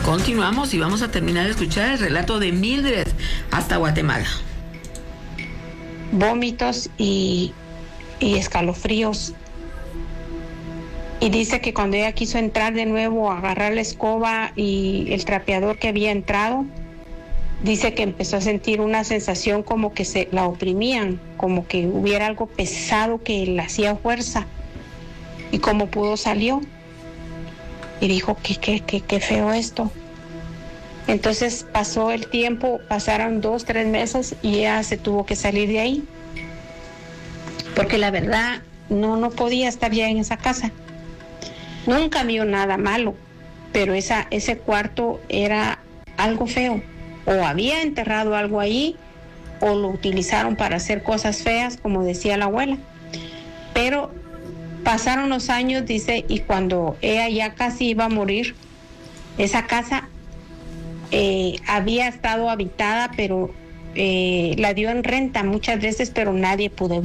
Continuamos y vamos a terminar de escuchar el relato de Mildred hasta Guatemala. Vómitos y escalofríos. Y dice que cuando ella quiso entrar de nuevo a agarrar la escoba y el trapeador que había entrado, dice que empezó a sentir una sensación como que se la oprimían, como que hubiera algo pesado que le hacía fuerza. Y como pudo salió. Y dijo, qué feo esto. Entonces pasó el tiempo, pasaron 2-3 meses y ella se tuvo que salir de ahí. Porque la verdad no podía estar ya en esa casa. Nunca vio nada malo, pero ese cuarto era algo feo. O había enterrado algo ahí, o lo utilizaron para hacer cosas feas, como decía la abuela. Pero pasaron los años, dice, y cuando ella ya casi iba a morir, esa casa había estado habitada, pero la dio en renta muchas veces, pero nadie pudo